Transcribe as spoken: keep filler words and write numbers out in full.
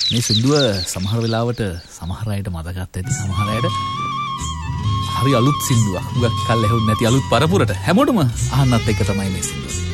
මේ සින්දුව සමහර වෙලාවට සමහර අයට මතකත් ඇති, සමහර අයට හරි අලුත් සින්දුවක්. හුඟක් කල් ඇහුන්නේ නැති අලුත් පරපුරට හැමෝටම අහන්නත් එක තමයි මේ සින්දුව.